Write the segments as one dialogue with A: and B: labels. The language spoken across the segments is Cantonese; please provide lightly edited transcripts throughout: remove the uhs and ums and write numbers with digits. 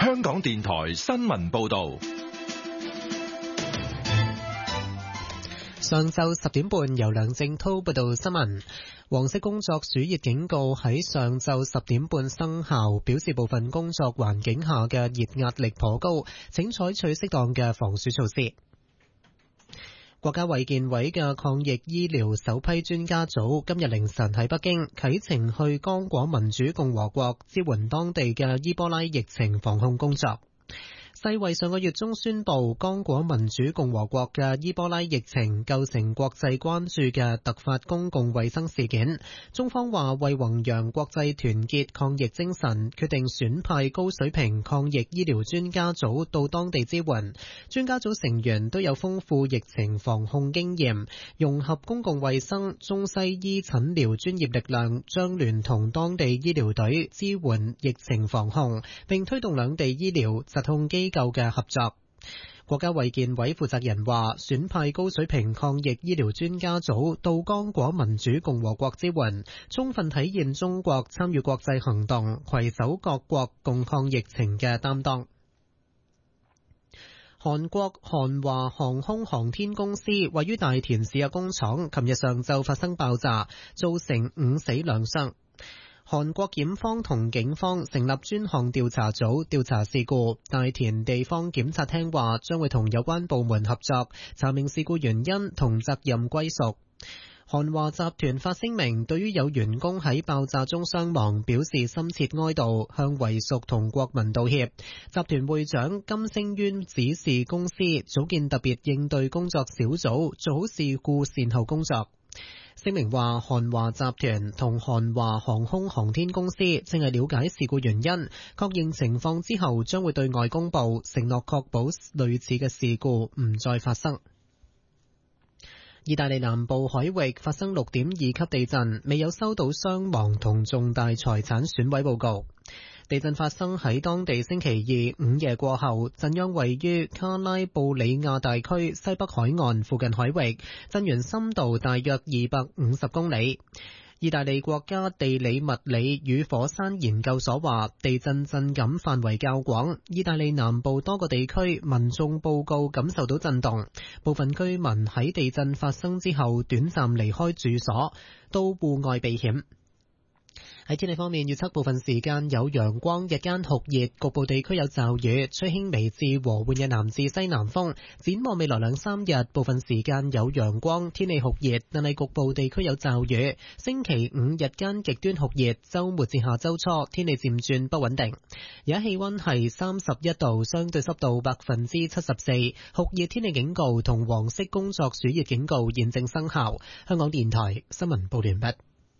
A: 香港電台新聞報道。
B: 上晝10點半，由梁正濤報道新聞。黃色工作暑熱警告喺上晝10點半生效，表示部分工作環境下嘅熱壓力頗高，請採取適當嘅防暑措施。國家衛健委嘅抗疫醫療首批專家組今日凌晨喺北京啟程去剛果民主共和國支援當地嘅伊波拉疫情防控工作。世衛上個月中宣布，剛果民主共和國嘅伊波拉疫情構成國際關注嘅突發公共衛生事件。中方話為弘揚國際團結抗疫精神，決定選派高水平抗疫醫療專家組到當地支援。專家組成員都有豐富疫情防控經驗，融合公共衛生、中西醫診療專業力量，將聯同當地醫療隊支援疫情防控，並推動兩地醫療疾控機構嘅合作。國家衛健委負責人話，選派高水平抗疫醫療專家組到剛果民主共和國支援，充分體現中國參與國際行動、攜手各國共抗疫情嘅擔當。韓國韓華航空航天公司位於大田市嘅工廠，琴日上晝發生爆炸，造成5死2傷。韓國檢方同警方成立專項調查組調查事故，大田地方檢察廳話將會同有關部門合作，查明事故原因同責任歸屬。韓華集團發聲明，對於有員工喺爆炸中傷亡表示深切哀悼，向遺屬同國民道歉。集團會長金星淵指示公司組建特別應對工作小組，做好事故善後工作。聲明話，韓華集團同韓華航空航天公司正係了解事故原因，確認情況之後將會對外公佈，承諾確保類似嘅事故唔再發生。意大利南部海域發生6.2級地震，未有收到傷亡同重大財產損毀報告。地震發生喺當地星期二午夜過後，震央位於卡拉布里亞大區西北海岸附近海域，震源深度大約250公里。意大利國家地理物理與火山研究所話，地震震感範圍較廣，意大利南部多個地區民眾報告感受到震動，部分居民喺地震發生之後短暫離開住所，到戶外避險。喺天氣方面，預測部分時間有陽光，日間酷熱，局部地區有驟雨，吹輕微至和緩嘅南至西南風。展望未來2-3日，部分時間有陽光，天氣酷熱，但係局部地區有驟雨。星期5日間極端酷熱，週末至下週初天氣漸轉不穩定。而家氣溫係31度，相對濕度74%，酷熱天氣警告同黃色工作暑熱警告現正生效。香港電台新聞報完畢。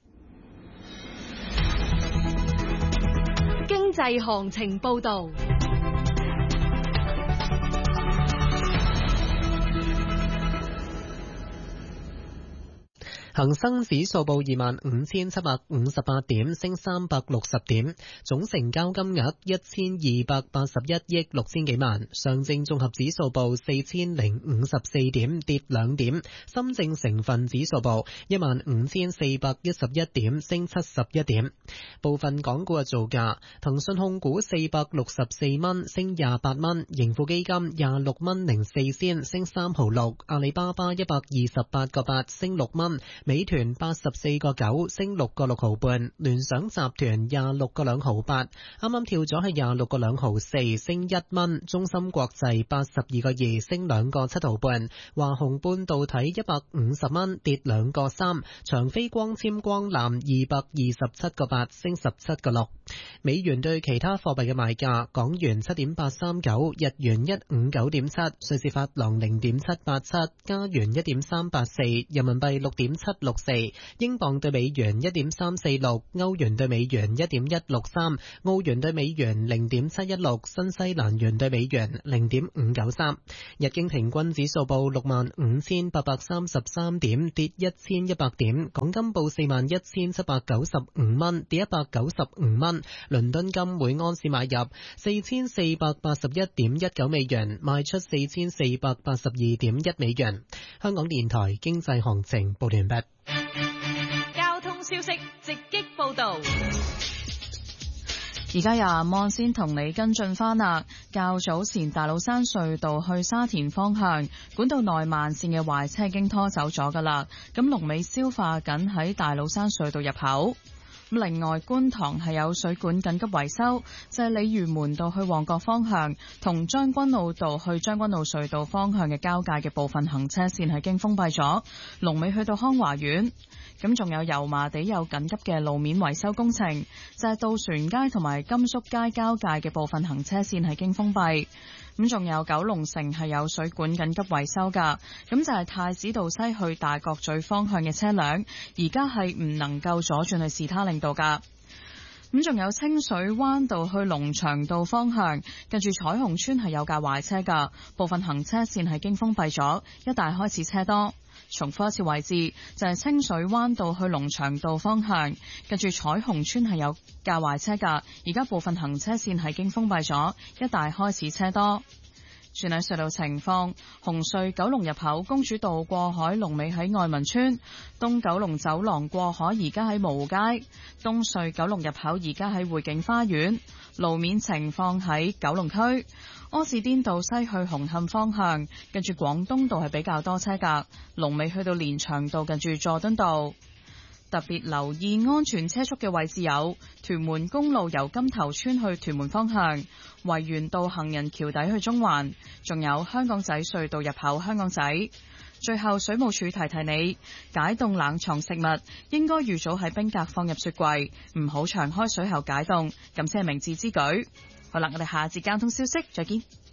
C: 經濟行情報道。
B: 恒生指數報25,758點，升360點，總成交金額1281億6千幾萬。上證綜合指數報4054點，跌2點。深證成分指數報15,411點，升71點。部分港股嘅造價：騰訊控股464蚊，升28蚊；盈富基金26蚊04仙，升3毫6；阿里巴巴128個8，升6蚊。美團84個9，升6個6毫半；聯想集團26個2毫8，啱啱跳咗係26個2毫4，升1蚊；中芯國際82個2，升2個7毫半；華虹半導體150蚊，跌2個3；長飛光纖光纜227個8，升17個6。美元對其他貨幣嘅賣價：港元7.839，日元159.7，瑞士法郎0.787，加元1.384，人民幣6.764，英鎊對美元1.346，歐元對美元1.163，澳元對美元0.716，新西蘭元對美元0.593。日經平均指數報65,833點，跌1100點。港金報41,795蚊，跌195蚊。倫敦金每盎司買入4481.19美元，賣出4482.1美元。香港電台經濟行情報完畢。
C: 交通消息直擊報道。
D: 而家由望先同你跟進翻啦。較早前大老山隧道去沙田方向管道內慢線嘅壞車已經拖走咗噶啦，咁龍尾消化緊喺大老山隧道入口。另外，觀塘係有水管緊急維修，就係鯉魚門道去旺角方向同將軍澳道去將軍澳隧道方向嘅交界嘅部分行車線係經封閉咗，龍尾去到康華苑。咁仲有油麻地有緊急嘅路面維修工程，就係渡船街同埋甘肅街交界嘅部分行車線係經封閉。咁仲有九龍城係有水管緊急維修噶，咁就係太子道西去大角咀方向嘅車輛，而家係唔能夠左轉去士他令道噶。咁仲有清水灣道去龍翔道方向，近住彩虹村係有架壞車噶，部分行車線係經封閉咗，一帶開始車多。重複一次位置，就係清水灣道去龍翔道方向，近住彩虹村係有架壞車噶，而家部分行車線係經封閉咗，一帶開始車多。轉睇隧道情況，紅隧九龍入口公主道過海龍尾喺愛民村，東九龍走廊過海而家喺蕪湖街，東隧九龍入口而家喺匯景花園。路面情況喺九龍區柯士甸道西去紅磡方向，近住廣東道係比較多車㗎，龍尾去到連翔道近住佐敦道。特別留意安全車速嘅位置有屯門公路由金頭村去屯門方向，維園道行人橋底去中環，仲有香港仔隧道入口香港仔。最後水務署提提你，解凍冷藏食物應該預早喺冰格放入雪櫃，唔好長開水後解凍，咁先係明智之舉。好啦，我哋下節交通消息再見。